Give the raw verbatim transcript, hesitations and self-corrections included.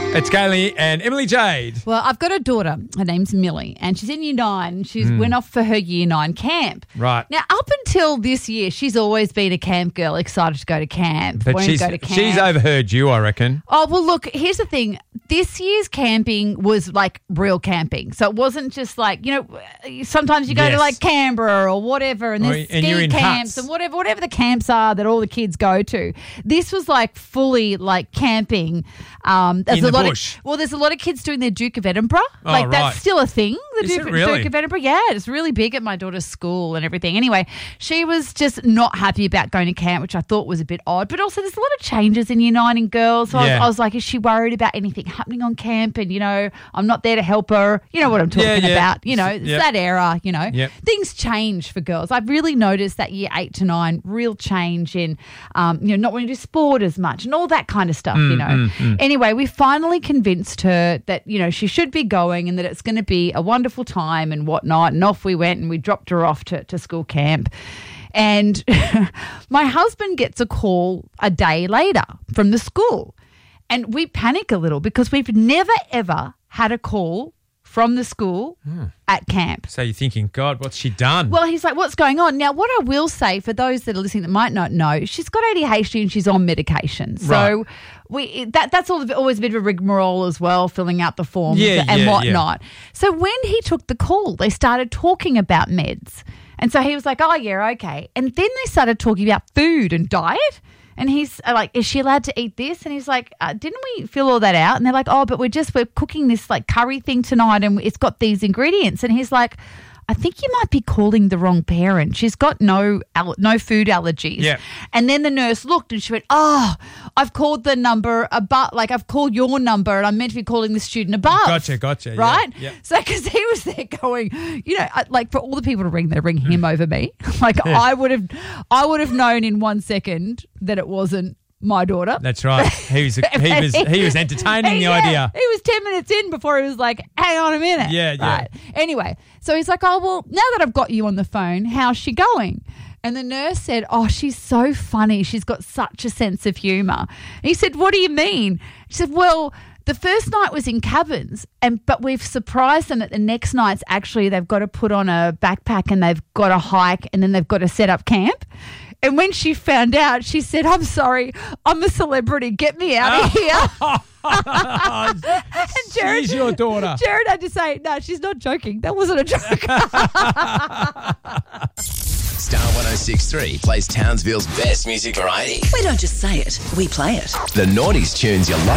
It's Kaylee and Emily Jade. Well, I've got a daughter. Her name's Millie, and she's in year nine. She mm. went off for her year nine camp. Right. Now, up until this year, she's always been a camp girl, excited to go to camp, but wanting she's, to go to camp. She's overheard you, I reckon. Oh, well, look, here's the thing. This year's camping was like real camping. So it wasn't just like, you know, sometimes you go yes. to like Canberra or whatever, and there's or, and ski camps huts. and whatever, whatever the camps are that all the kids go to. This was like fully like camping. Um, there's in a the lot bush. Of, well, there's a lot of kids doing their Duke of Edinburgh. Oh, like right. that's still a thing. The Is Duke, it really? Duke of Edinburgh. Yeah, it's really big at my daughter's school and everything. Anyway, she was just not happy about going to camp, which I thought was a bit odd. But also, there's a lot of changes in year nine in girls. So Yeah. I, was, I was like, is she worried about anything happening on camp? And you know, I'm not there to help her. You know what I'm talking Yeah, yeah. about. You know, it's Yep. that era. You know, Yep. things change for girls. I've really noticed that year eight to nine, real change in, um, you know, not wanting to do sport as much and all that kind of stuff. Mm, you know. mm, mm. Anyway, we finally convinced her that, you know, she should be going and that it's going to be a wonderful time and whatnot. And off we went and we dropped her off to, to school camp. And my husband gets a call a day later from the school. And we panic a little because we've never, ever had a call from the school mm. at camp. So you're thinking, God, what's she done? Well, he's like, what's going on? Now, what I will say for those that are listening that might not know, she's got A D H D and she's on medication. So right. we that that's all, always a bit of a rigmarole as well, filling out the forms yeah, and yeah, whatnot. Yeah. So when he took the call, they started talking about meds. And so he was like, oh, yeah, okay. And then they started talking about food and diet. And he's like, is she allowed to eat this? And he's like, uh, didn't we fill all that out? And they're like, oh, but we're just, we're cooking this like curry thing tonight and it's got these ingredients. And he's like, I think you might be calling the wrong parent. She's got no al- no food allergies. Yeah. And then the nurse looked and she went, oh, I've called the number above, like I've called your number and I'm meant to be calling the student above. Gotcha, gotcha. Right? Yeah, yeah. So because he was there going, you know, I- like for all the people to ring, they ring him over me. Like Yeah. I would have, I would have known in one second that it wasn't my daughter. That's right. He was he was he was entertaining the yeah, idea. He was ten minutes in before he was like, hang on a minute. Yeah, yeah. Right. Anyway, so he's like, oh, well, now that I've got you on the phone, how's she going? And the nurse said, oh, she's so funny. She's got such a sense of humour. And he said, what do you mean? She said, well, the first night was in cabins, and but we've surprised them that the next night's actually they've got to put on a backpack and they've got to hike and then they've got to set up camp. And when she found out, she said, I'm sorry, I'm a celebrity. Get me out of here. And Jared, She's your daughter. Jared had to say, no, she's not joking. That wasn't a joke. Star one oh six three plays Townsville's best music variety. We don't just say it, we play it. The Naughties tunes you love.